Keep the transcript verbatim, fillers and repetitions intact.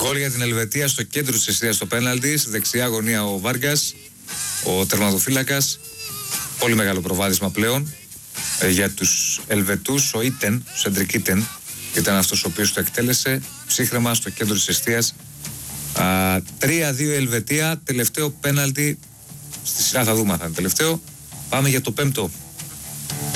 Γκολ για την Ελβετία στο κέντρο της εστίας στο πέναλτι. Στη δεξιά γωνία ο Βάργκας, ο τερματοφύλακας. Πολύ μεγάλο προβάδισμα πλέον ε, για τους Ελβετούς. Ο Ίτεν, ο Σέντρικ Ίτεν, ήταν αυτός ο οποίος το εκτέλεσε ψύχρεμα στο κέντρο της εστίας. τρία δύο Ελβετία, τελευταίο πέναλτι. Στη σειρά θα δούμε αν θα είναι τελευταίο. Πάμε για το πέμπτο.